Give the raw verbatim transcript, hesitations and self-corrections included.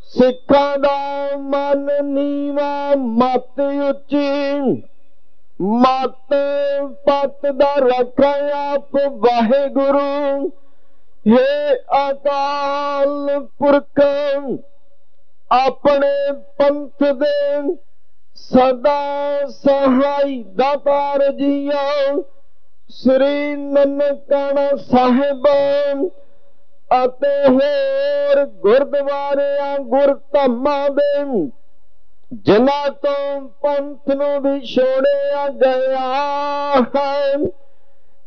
ਸਿੱਖਾਂ ਦਾ ਮਨ ਨੀਵਾ ਮਤ ਉੱਚੀ, ਮਤ ਪਤ ਦਾ ਰੱਖਾ ਆਪ ਵਾਹਿਗੁਰੂ। ਹੇ ਅਕਾਲ ਪੁਰਖ ਆਪਣੇ ਪੰਥ ਦੇ ਸਦਾ ਸਹਾਈ ਦਾਤਾਰ ਜੀਓ। ਸ੍ਰੀ ਨਨਕਾਣਾ ਸਾਹਿਬ ਅਤੇ ਹੋਰ ਗੁਰਦੁਆਰਿਆਂ ਗੁਰਧਾਮਾਂ ਦੇ ਜਿਨ੍ਹਾਂ ਤੋਂ ਪੰਥ ਨੂੰ ਵਿਛੋੜਿਆ ਗਿਆ ਹੈ,